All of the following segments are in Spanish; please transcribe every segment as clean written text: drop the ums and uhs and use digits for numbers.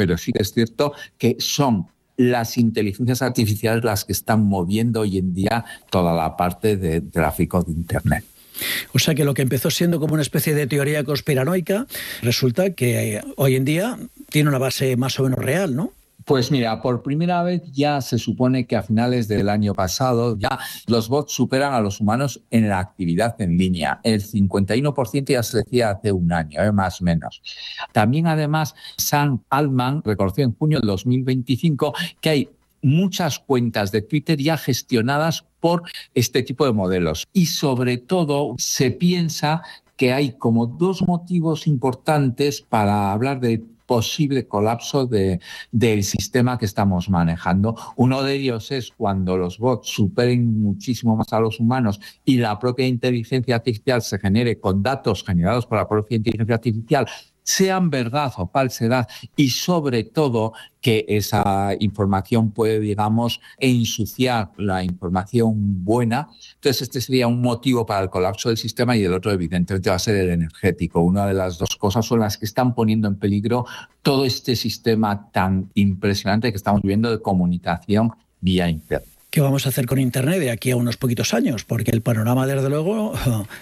pero sí que es cierto que son las inteligencias artificiales las que están moviendo hoy en día toda la parte de tráfico de Internet. O sea que lo que empezó siendo como una especie de teoría conspiranoica, resulta que hoy en día tiene una base más o menos real, ¿no? Pues mira, por primera vez ya se supone que a finales del año pasado ya los bots superan a los humanos en la actividad en línea. El 51% ya se decía hace un año, más o menos. También además Sam Altman reconoció en junio de 2025 que hay muchas cuentas de Twitter ya gestionadas por este tipo de modelos. Y sobre todo se piensa que hay como dos motivos importantes para hablar de posible colapso del sistema que estamos manejando. Uno de ellos es cuando los bots superen muchísimo más a los humanos y la propia inteligencia artificial se genere con datos generados por la propia inteligencia artificial, sean verdad o falsedad, y sobre todo que esa información puede, digamos, ensuciar la información buena. Entonces, este sería un motivo para el colapso del sistema y el otro, evidentemente, va a ser el energético. Una de las dos cosas son las que están poniendo en peligro todo este sistema tan impresionante que estamos viviendo de comunicación vía Internet. ¿Qué vamos a hacer con Internet de aquí a unos poquitos años? Porque el panorama, desde luego...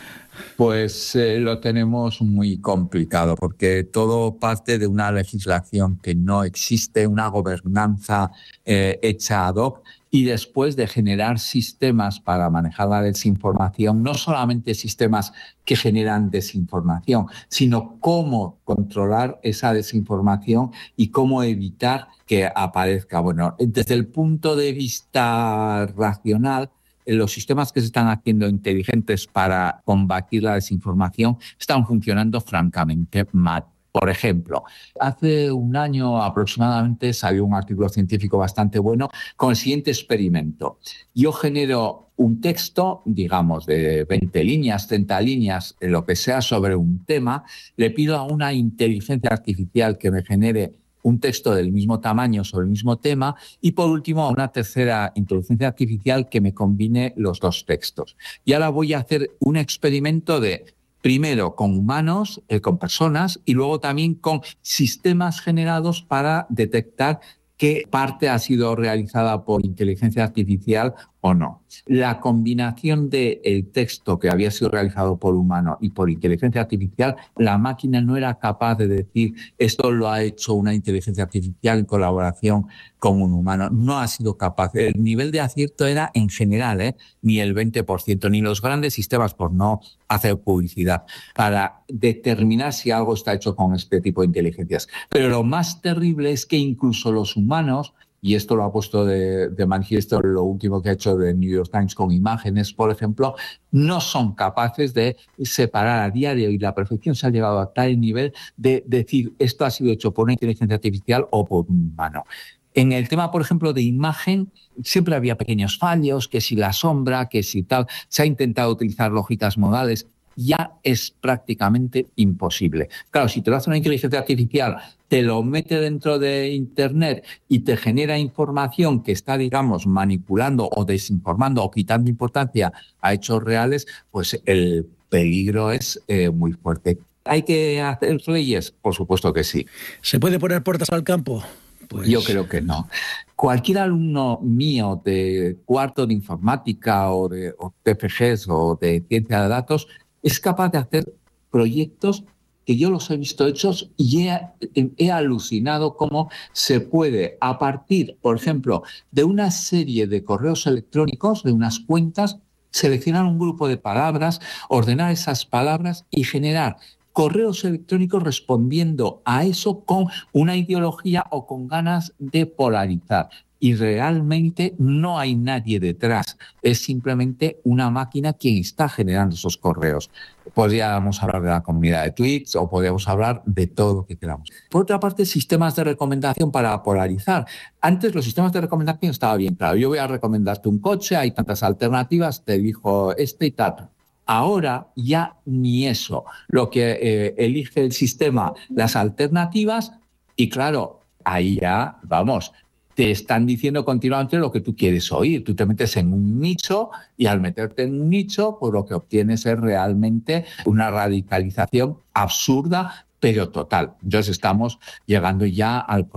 Pues lo tenemos muy complicado porque todo parte de una legislación que no existe, una gobernanza hecha ad hoc, y después de generar sistemas para manejar la desinformación, no solamente sistemas que generan desinformación, sino cómo controlar esa desinformación y cómo evitar que aparezca. Bueno, desde el punto de vista racional, los sistemas que se están haciendo inteligentes para combatir la desinformación están funcionando francamente mal. Por ejemplo, hace un año aproximadamente salió un artículo científico bastante bueno con el siguiente experimento. Yo genero un texto, digamos, de 20 líneas, 30 líneas, lo que sea, sobre un tema. Le pido a una inteligencia artificial que me genere un texto del mismo tamaño sobre el mismo tema, y por último a una tercera inteligencia artificial que me combine los dos textos. Y ahora voy a hacer un experimento primero con humanos, con personas, y luego también con sistemas generados para detectar qué parte ha sido realizada por inteligencia artificial o no. La combinación del texto que había sido realizado por humano y por inteligencia artificial, la máquina no era capaz de decir esto lo ha hecho una inteligencia artificial en colaboración con un humano. No ha sido capaz. El nivel de acierto era en general, ni el 20%, ni los grandes sistemas, por no hacer publicidad, para determinar si algo está hecho con este tipo de inteligencias. Pero lo más terrible es que incluso los humanos, y esto lo ha puesto de manifiesto lo último que ha hecho The New York Times con imágenes, por ejemplo, no son capaces de separar a día de hoy. La perfección se ha llevado a tal nivel de decir esto ha sido hecho por una inteligencia artificial o por un humano. En el tema, por ejemplo, de imagen, siempre había pequeños fallos, que si la sombra, que si tal. Se ha intentado utilizar lógicas modales. Ya es prácticamente imposible. Claro, si te lo hace una inteligencia artificial, te lo mete dentro de Internet y te genera información que está, digamos, manipulando o desinformando o quitando importancia a hechos reales, pues el peligro es muy fuerte. ¿Hay que hacer leyes? Por supuesto que sí. ¿Se puede poner puertas al campo? Pues... Yo creo que no. Cualquier alumno mío de cuarto de informática o de TFGs o de ciencia de datos es capaz de hacer proyectos que yo los he visto hechos y he alucinado cómo se puede, a partir, por ejemplo, de una serie de correos electrónicos, de unas cuentas, seleccionar un grupo de palabras, ordenar esas palabras y generar correos electrónicos respondiendo a eso con una ideología o con ganas de polarizar. Y realmente no hay nadie detrás, es simplemente una máquina quien está generando esos correos. Podríamos hablar de la comunidad de tweets o podríamos hablar de todo lo que queramos. Por otra parte, sistemas de recomendación para polarizar. Antes los sistemas de recomendación estaba bien claro. Yo voy a recomendarte un coche, hay tantas alternativas, te elijo este y tal. Ahora ya ni eso. Lo que elige el sistema, las alternativas, y claro, ahí ya, vamos, te están diciendo continuamente lo que tú quieres oír. Tú te metes en un nicho y al meterte en un nicho, pues lo que obtienes es realmente una radicalización absurda, pero total. Entonces estamos llegando ya al